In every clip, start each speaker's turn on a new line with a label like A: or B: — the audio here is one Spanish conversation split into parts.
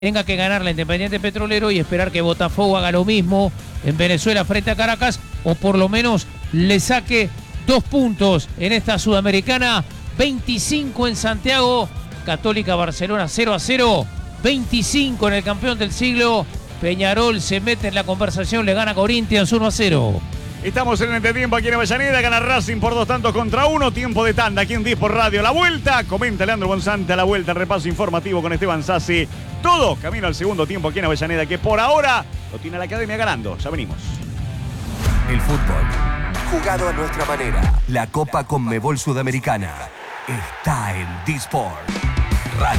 A: tenga que ganar la Independiente Petrolero y esperar que Botafogo haga lo mismo en Venezuela frente a Caracas, o por lo menos le saque 2 puntos en esta Sudamericana. 25 en Santiago, Católica Barcelona 0-0, 25 en el campeón del siglo. Peñarol se mete en la conversación, le gana Corinthians 1-0.
B: Estamos en el entretiempo aquí en Avellaneda, gana Racing por 2-1, tiempo de tanda aquí en Disport Radio. La vuelta, comenta Leandro Bonzante a la vuelta, el repaso informativo con Esteban Sassi. Todo camino al segundo tiempo aquí en Avellaneda, que por ahora lo tiene la Academia ganando. Ya venimos.
C: El fútbol, jugado a nuestra manera. La Copa Conmebol Sudamericana está en Disport Radio.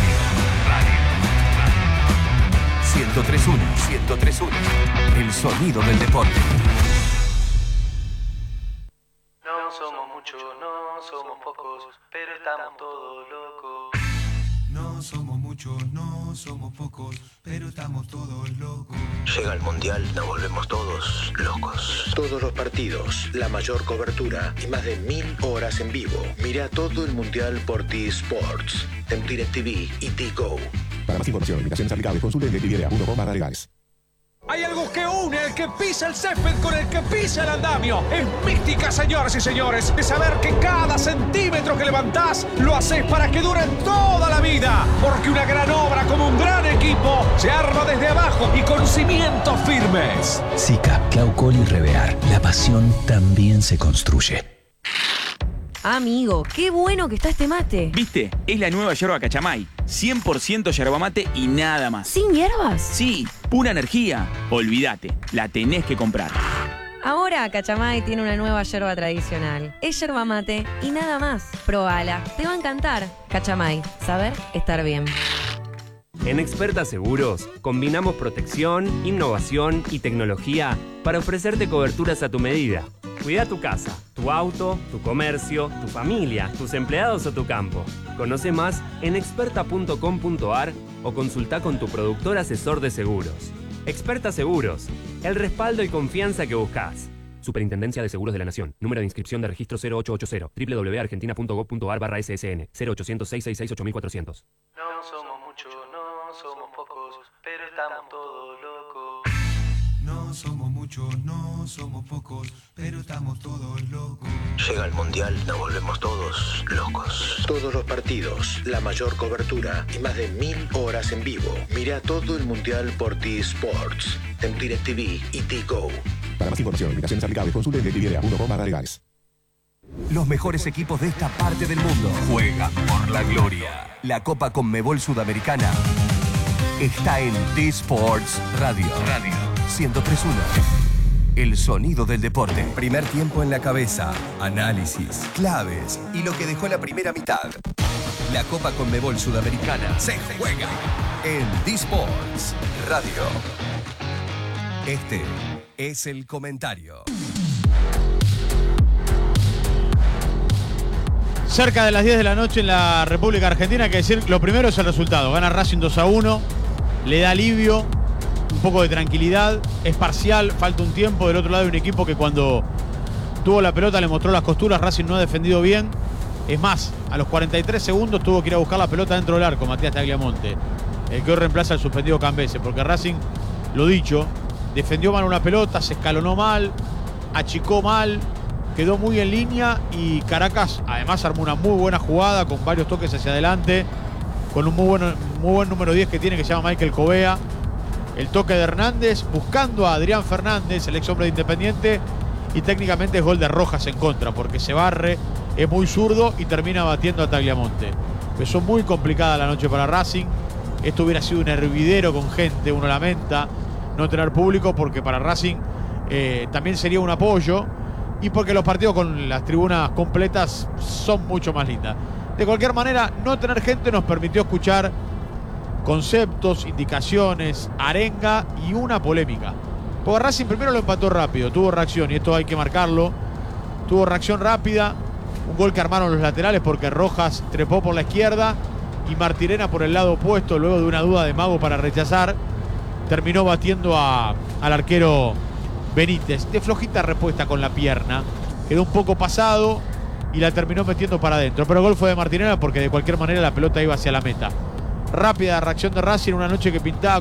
C: 103.1, el sonido del deporte.
D: No somos muchos, no somos pocos, pero estamos todos locos.
E: No somos muchos, no somos pocos, pero estamos todos locos.
F: Llega el Mundial, nos volvemos todos locos. Todos los partidos, la mayor cobertura y más de 1000 horas en vivo. Mira todo el Mundial por T-Sports, en DirecTV y T-Go.
G: Para más información, limitaciones aplicables, consulte en DirecTV.com/legales.
H: Hay algo que une el que pisa el césped con el que pisa el andamio. Es mística, señoras y señores, de saber que cada centímetro que levantás lo haces para que dure toda la vida. Porque una gran obra como un gran equipo se arma desde abajo y con cimientos firmes.
I: Sica, Claucol y Revear. La pasión también se construye.
J: Amigo, qué bueno que está este mate.
K: ¿Viste? Es la nueva yerba Cachamay. 100% yerba mate y nada más.
J: ¿Sin hierbas?
K: Sí, pura energía. Olvídate, la tenés que comprar.
J: Ahora Cachamay tiene una nueva yerba tradicional. Es yerba mate y nada más. Probala, te va a encantar. Cachamay, saber estar bien.
L: En Experta Seguros, combinamos protección, innovación y tecnología para ofrecerte coberturas a tu medida. Cuida tu casa, tu auto, tu comercio, tu familia, tus empleados o tu campo. Conoce más en experta.com.ar o consulta con tu productor asesor de seguros. Experta Seguros, el respaldo y confianza que buscas. Superintendencia de Seguros de la Nación. Número de inscripción de registro 0880. www.argentina.gov.ar/SSN. 0800-666-8400.
D: No somos muchos, no somos pocos, pero estamos todos locos.
E: No somos muchos, no somos pocos, pero estamos todos locos.
F: Llega el Mundial, nos volvemos todos locos. Todos los partidos, la mayor cobertura y más de 1000 horas en vivo. Mira todo el Mundial por T-Sports, en DirecTV y T-Go.
G: Para más información, limitaciones aplicables, consulte en DirecTV.com/legales.
C: Los mejores equipos de esta parte del mundo juegan por la gloria. La Copa Conmebol Sudamericana está en T-Sports Radio. 103.1. El sonido del deporte. Primer tiempo en la cabeza. Análisis, claves y lo que dejó la primera mitad. La Copa Conmebol Sudamericana se juega en T-Sports Radio. Este es el comentario.
M: Cerca de las 10 de la noche en la República Argentina, hay que decir, lo primero es el resultado. Gana Racing 2-1, le da alivio, un poco de tranquilidad, es parcial, falta un tiempo. Del otro lado hay un equipo que cuando tuvo la pelota le mostró las costuras. Racing no ha defendido bien. Es más, a los 43 segundos tuvo que ir a buscar la pelota dentro del arco Matías Tagliamonte, el que hoy reemplaza al suspendido Cambese, porque Racing, lo dicho, defendió mal una pelota, se escalonó mal, achicó mal, quedó muy en línea y Caracas además armó una muy buena jugada con varios toques hacia adelante, con un muy buen número 10 que tiene, que se llama Michael Covea. El toque de Hernández buscando a Adrián Fernández, el ex hombre de Independiente, y técnicamente es gol de Rojas en contra porque se barre, es muy zurdo y termina batiendo a Tagliamonte. Empezó muy complicada la noche para Racing. Esto hubiera sido un hervidero con gente, uno lamenta no tener público, porque para Racing también sería un apoyo, y porque los partidos con las tribunas completas son mucho más lindas. De cualquier manera, no tener gente nos permitió escuchar conceptos, indicaciones, arenga y una polémica. Porque Racing primero lo empató rápido, tuvo reacción, y esto hay que marcarlo. Tuvo reacción rápida, un gol que armaron los laterales porque Rojas trepó por la izquierda y Martirena por el lado opuesto, luego de una duda de Mago para rechazar, terminó batiendo al arquero Benítez. De flojita respuesta con la pierna, quedó un poco pasado y la terminó metiendo para adentro. Pero el gol fue de Martirena porque de cualquier manera la pelota iba hacia la meta. rápida reacción de Racing, una noche que pintaba